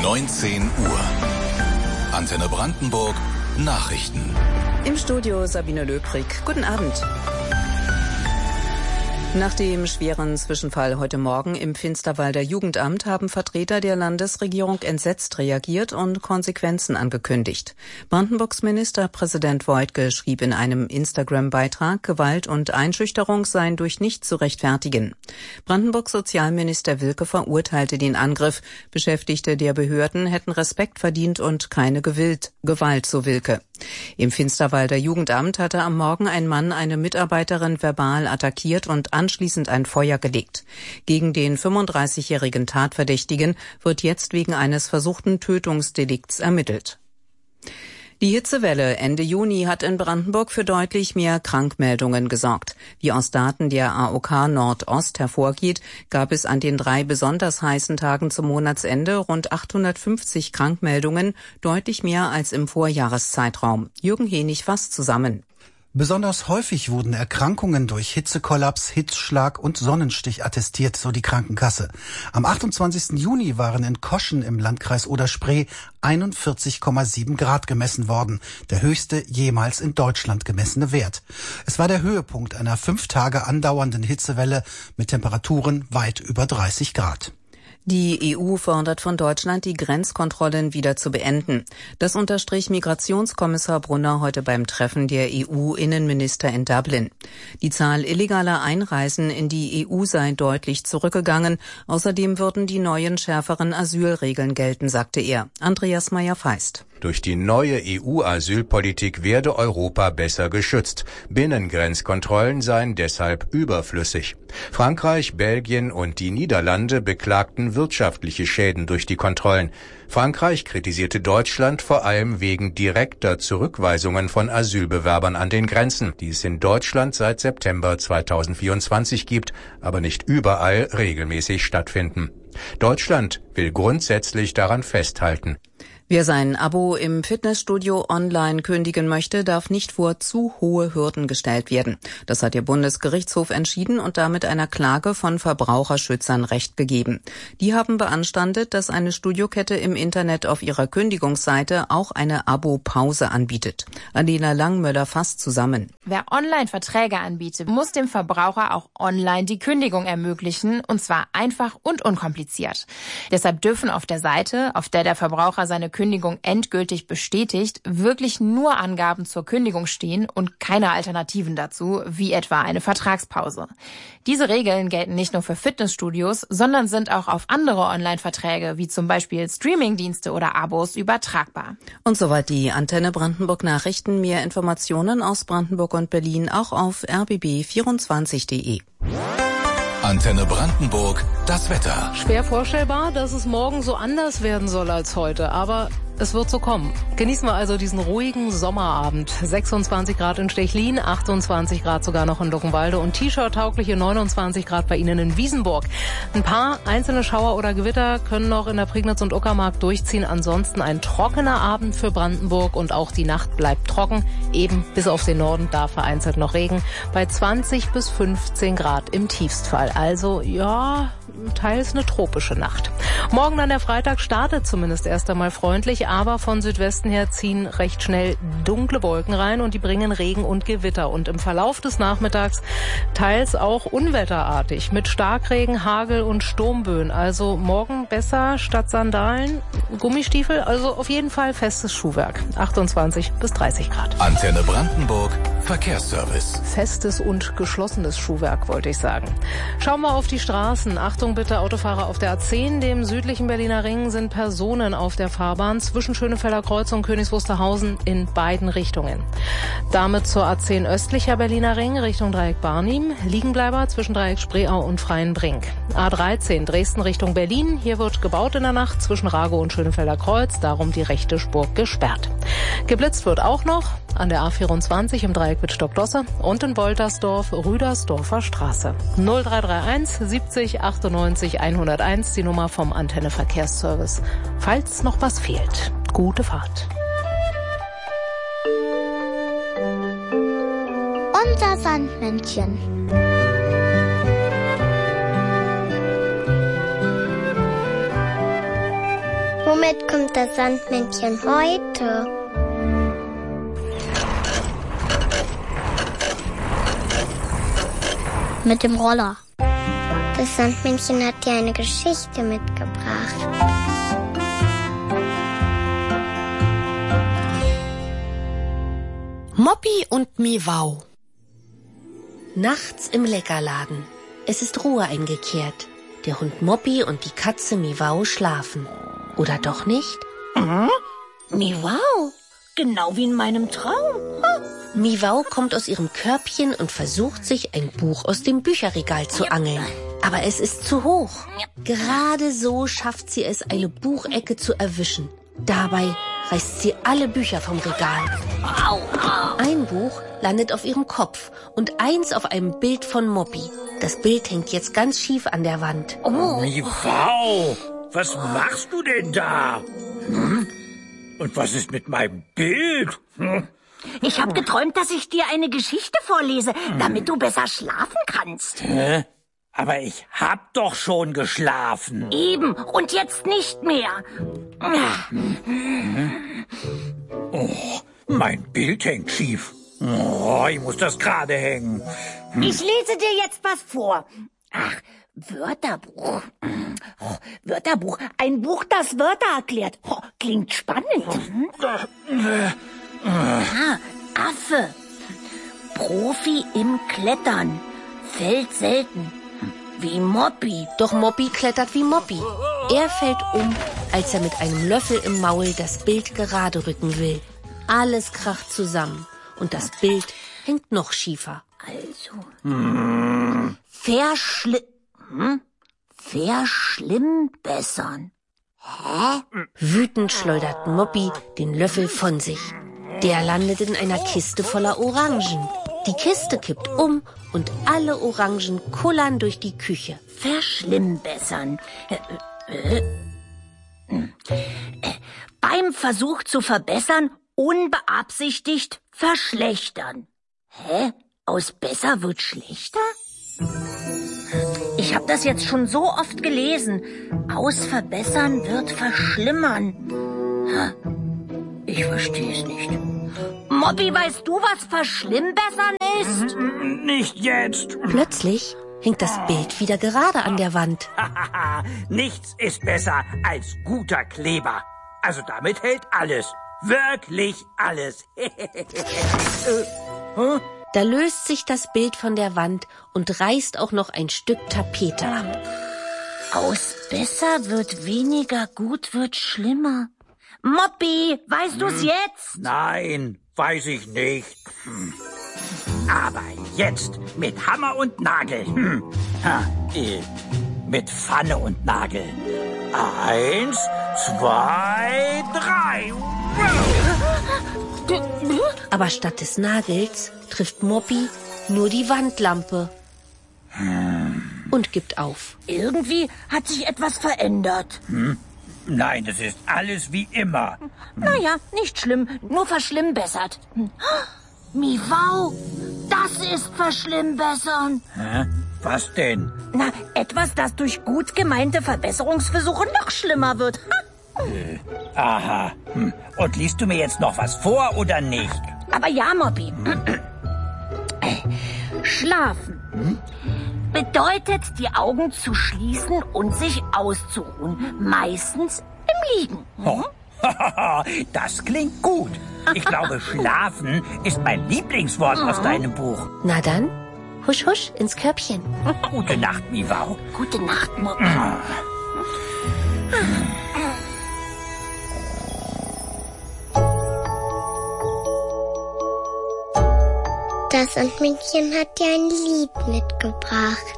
19 Uhr. Antenne Brandenburg Nachrichten. Im Studio Sabine Löbrig. Guten Abend. Nach dem schweren Zwischenfall heute Morgen im Finsterwalder Jugendamt haben Vertreter der Landesregierung entsetzt reagiert und Konsequenzen angekündigt. Brandenburgs Ministerpräsident Woidke schrieb in einem Instagram-Beitrag, Gewalt und Einschüchterung seien durch nichts zu rechtfertigen. Brandenburgs Sozialminister Wilke verurteilte den Angriff. Beschäftigte der Behörden hätten Respekt verdient und keine Gewalt, so Wilke. Im Finsterwalder Jugendamt hatte am Morgen ein Mann eine Mitarbeiterin verbal attackiert und anschließend ein Feuer gelegt. Gegen den 35-jährigen Tatverdächtigen wird jetzt wegen eines versuchten Tötungsdelikts ermittelt. Die Hitzewelle Ende Juni hat in Brandenburg für deutlich mehr Krankmeldungen gesorgt. Wie aus Daten der AOK Nordost hervorgeht, gab es an den 3 besonders heißen Tagen zum Monatsende rund 850 Krankmeldungen, deutlich mehr als im Vorjahreszeitraum. Jürgen Henig fasst zusammen. Besonders häufig wurden Erkrankungen durch Hitzekollaps, Hitzschlag und Sonnenstich attestiert, so die Krankenkasse. Am 28. Juni waren in Koschen im Landkreis Oder-Spree 41,7 Grad gemessen worden, der höchste jemals in Deutschland gemessene Wert. Es war der Höhepunkt einer 5 Tage andauernden Hitzewelle mit Temperaturen weit über 30 Grad. Die EU fordert von Deutschland, die Grenzkontrollen wieder zu beenden. Das unterstrich Migrationskommissar Brunner heute beim Treffen der EU-Innenminister in Dublin. Die Zahl illegaler Einreisen in die EU sei deutlich zurückgegangen. Außerdem würden die neuen schärferen Asylregeln gelten, sagte er. Andreas Meyer-Feist. Durch die neue EU-Asylpolitik werde Europa besser geschützt. Binnengrenzkontrollen seien deshalb überflüssig. Frankreich, Belgien und die Niederlande beklagten wirtschaftliche Schäden durch die Kontrollen. Frankreich kritisierte Deutschland vor allem wegen direkter Zurückweisungen von Asylbewerbern an den Grenzen, die es in Deutschland seit September 2024 gibt, aber nicht überall regelmäßig stattfinden. Deutschland will grundsätzlich daran festhalten. Wer sein Abo im Fitnessstudio online kündigen möchte, darf nicht vor zu hohe Hürden gestellt werden. Das hat der Bundesgerichtshof entschieden und damit einer Klage von Verbraucherschützern Recht gegeben. Die haben beanstandet, dass eine Studiokette im Internet auf ihrer Kündigungsseite auch eine Abo-Pause anbietet. Adela Langmöller fasst zusammen. Wer Online-Verträge anbietet, muss dem Verbraucher auch online die Kündigung ermöglichen, und zwar einfach und unkompliziert. Deshalb dürfen auf der Seite, auf der der Verbraucher seine Kündigung endgültig bestätigt, wirklich nur Angaben zur Kündigung stehen und keine Alternativen dazu, wie etwa eine Vertragspause. Diese Regeln gelten nicht nur für Fitnessstudios, sondern sind auch auf andere Online-Verträge, wie zum Beispiel Streamingdienste oder Abos, übertragbar. Und soweit die Antenne Brandenburg Nachrichten. Mehr Informationen aus Brandenburg und Berlin auch auf rbb24.de. Antenne Brandenburg, das Wetter. Schwer vorstellbar, dass es morgen so anders werden soll als heute, aber es wird so kommen. Genießen wir also diesen ruhigen Sommerabend. 26 Grad in Stechlin, 28 Grad sogar noch in Luckenwalde und T-Shirt-taugliche 29 Grad bei Ihnen in Wiesenburg. Ein paar einzelne Schauer oder Gewitter können noch in der Prignitz und Uckermark durchziehen. Ansonsten ein trockener Abend für Brandenburg und auch die Nacht bleibt trocken. Eben bis auf den Norden da vereinzelt noch Regen. Bei 20 bis 15 Grad im Tiefstfall. Also ja, teils eine tropische Nacht. Morgen dann der Freitag startet zumindest erst einmal freundlich, aber von Südwesten her ziehen recht schnell dunkle Wolken rein und die bringen Regen und Gewitter. Und im Verlauf des Nachmittags teils auch unwetterartig mit Starkregen, Hagel und Sturmböen. Also morgen besser statt Sandalen Gummistiefel, also auf jeden Fall festes Schuhwerk. 28 bis 30 Grad. Antenne Brandenburg, Verkehrsservice. Festes und geschlossenes Schuhwerk, wollte ich sagen. Schauen wir auf die Straßen. Achtung bitte, Autofahrer auf der A10, dem südlichen Berliner Ring, sind Personen auf der Fahrbahn zwischen Schönefelder Kreuz und Königs Wusterhausen in beiden Richtungen. Damit zur A10 östlicher Berliner Ring Richtung Dreieck Barnim, Liegenbleiber zwischen Dreieck Spreeau und Freienbrink. A13 Dresden Richtung Berlin, hier wird gebaut in der Nacht zwischen Ragow und Schönefelder Kreuz, darum die rechte Spur gesperrt. Geblitzt wird auch noch an der A24 im Dreieck Wittstock-Dosse und in Woltersdorf Rüdersdorfer Straße. 0331 70 98 101, die Nummer vom Antenne Verkehrsservice. Falls noch was fehlt. Gute Fahrt. Unser Sandmännchen. Womit kommt das Sandmännchen heute? Mit dem Roller. Das Sandmännchen hat dir eine Geschichte mitgebracht. Moppy und Miwau. Nachts im Leckerladen. Es ist Ruhe eingekehrt. Der Hund Moppy und die Katze Miwau schlafen. Oder doch nicht? Miwau, genau wie in meinem Traum. Miwau kommt aus ihrem Körbchen und versucht, sich ein Buch aus dem Bücherregal zu angeln. Aber es ist zu hoch. Gerade so schafft sie es, eine Buchecke zu erwischen. Dabei reißt sie alle Bücher vom Regal. Ein Buch landet auf ihrem Kopf und eins auf einem Bild von Moppy. Das Bild hängt jetzt ganz schief an der Wand. Miwau, was machst du denn da? Und was ist mit meinem Bild? Ich habe geträumt, dass ich dir eine Geschichte vorlese, damit du besser schlafen kannst. Aber ich hab doch schon geschlafen. Eben, und jetzt nicht mehr. Oh, mein Bild hängt schief. Oh, ich muss das gerade hängen. Ich lese dir jetzt was vor. Ach, Wörterbuch. Oh, Wörterbuch. Ein Buch, das Wörter erklärt. Oh, klingt spannend. Affe. Profi im Klettern. Fällt selten. Wie Moppy. Doch Moppy klettert wie Moppy. Er fällt um, als er mit einem Löffel im Maul das Bild gerade rücken will. Alles kracht zusammen und das Bild hängt noch schiefer. Also, verschlimmbessern. Hä? Wütend schleudert Moppy den Löffel von sich. Der landet in einer Kiste voller Orangen. Die Kiste kippt um und alle Orangen kullern durch die Küche. Verschlimmbessern. Beim Versuch zu verbessern, unbeabsichtigt verschlechtern. Hä? Aus besser wird schlechter? Ich habe das jetzt schon so oft gelesen. Aus verbessern wird verschlimmern. Ich verstehe es nicht. Moppy, weißt du, was verschlimmbessern ist? Nicht jetzt. Plötzlich hängt das Bild wieder gerade an der Wand. Nichts ist besser als guter Kleber. Also damit hält alles. Wirklich alles. Da löst sich das Bild von der Wand und reißt auch noch ein Stück Tapete ab. Aus besser wird weniger, gut wird schlimmer. Moppy, weißt du's jetzt? Nein, weiß ich nicht. Aber jetzt mit Hammer und Nagel. Mit Pfanne und Nagel. 1, 2, 3. Aber statt des Nagels trifft Moppy nur die Wandlampe und gibt auf. Irgendwie hat sich etwas verändert. Nein, es ist alles wie immer. Naja, nicht schlimm, nur verschlimmbessert. Miwau, das ist verschlimmbessern. Was denn? Na, etwas, das durch gut gemeinte Verbesserungsversuche noch schlimmer wird. Aha. Und liest du mir jetzt noch was vor oder nicht? Aber ja, Moppy. Schlafen bedeutet, die Augen zu schließen und sich auszuruhen. Meistens im Liegen. Das klingt gut. Ich glaube, schlafen ist mein Lieblingswort aus deinem Buch. Na dann, husch husch ins Körbchen. Gute Nacht, Miwau. Gute Nacht, Moppy. Das Sandmännchen hat dir ein Lied mitgebracht.